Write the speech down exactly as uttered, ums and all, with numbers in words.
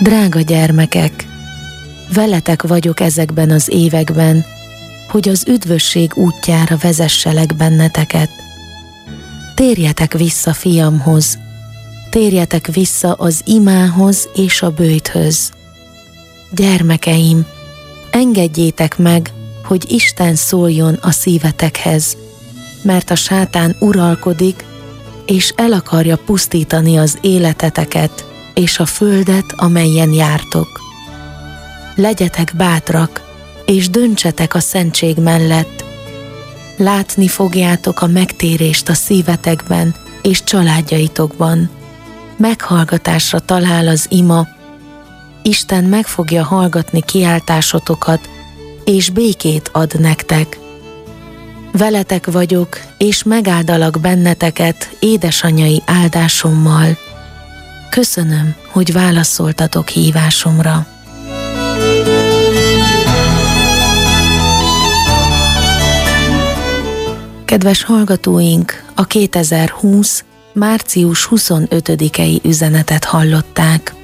Drága gyermekek, veletek vagyok ezekben az években, hogy az üdvösség útjára vezesselek benneteket. Térjetek vissza fiamhoz, térjetek vissza az imához és a böjthöz. Gyermekeim, engedjétek meg, hogy Isten szóljon a szívetekhez, mert a sátán uralkodik, és el akarja pusztítani az életeteket és a földet, amelyen jártok. Legyetek bátrak, és döntsetek a szentség mellett. Látni fogjátok a megtérést a szívetekben és családjaitokban. Meghallgatásra talál az ima, Isten meg fogja hallgatni kiáltásotokat, és békét ad nektek. Veletek vagyok, és megáldalak benneteket édesanyai áldásommal. Köszönöm, hogy válaszoltatok hívásomra. Kedves hallgatóink, a kétezer-húsz. március huszonötödikei üzenetet hallották.